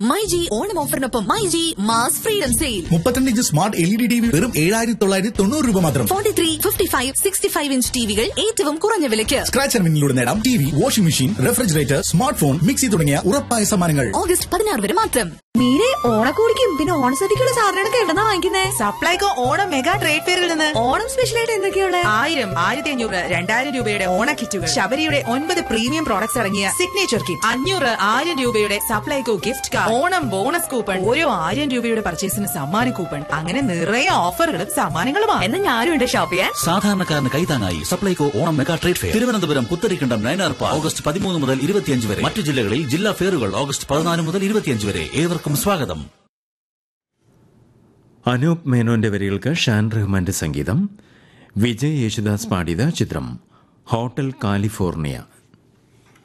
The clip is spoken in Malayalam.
MyG Onam ഓഫറിനൊപ്പം myG mass freedom sale. 32 inch smart LED TV വെറും 7,990 രൂപ മാത്രം. 43, 55, 65 ഇഞ്ച് ടിവികൾ ഏറ്റവും കുറഞ്ഞ വിലയ്ക്ക്. സ്ക്രാച്ച് ആൻഡ് വിന്നിലൂടെ നേടാം TV, washing machine, refrigerator, smart phone, mixie തുടങ്ങിയ ഉറപ്പായ സമ്മാനങ്ങൾ. ഓഗസ്റ്റ് 16 വരെ മാത്രം. മീരെ ഓണക്കോടിക്കും പിന്നെ ഓണസദ്യക്കുള്ള സാധനങ്ങളൊക്കെ എവിടെന്നാ വാങ്ങിക്കുന്നേ? സപ്ലൈകോ ഓണം മെഗാ ട്രേഡ് ഫെയറിൽ നിന്ന്. ഓണം സ്പെഷ്യലായിട്ട് എന്തൊക്കെയുള്ള? 1000, 1500, 2000 രൂപയുടെ ഓണ കിറ്റുകൾ, ശബരിയുടെ 9 പ്രീമിയം പ്രോഡക്ട്സ് ഇറങ്ങിയ സിഗ്നേച്ചർ കിറ്റ്, 500, 1000 രൂപയുടെ Supplyco gift card, Onam bonus coupon, ഓരോ 1000 രൂപയുടെ പർച്ചേസിന് സമ്മാന കൂപ്പൺ, അങ്ങനെ നിറയെ ഓഫറുകളും സമ്മാനങ്ങളുമാണ്. എന്നാ ഞാനും ഉണ്ട് ഷോപ്പ് ചെയ്യാൻ. സാധാരണക്കാരന് കൈതാങ്ങായി Supplyco Onam mega trade fair Thiruvananthapuram Putharikandam Nayanar park August 13 മുതൽ 25 വരെ. മറ്റു ജില്ലകളിൽ ജില്ലാ ഫെയറുകൾ ഓഗസ്റ്റ് 14 മുതൽ 25 വരെ. ഏവർക്കും സ്വാഗതം. അനൂപ് മേനോന്റെ വരികൾക്ക് ഷാൻ റഹ്മാന്റെ സംഗീതം. വിജയ് യേശുദാസ് പാടിയ ചിത്രം ഹോട്ടൽ കാലിഫോർണിയ.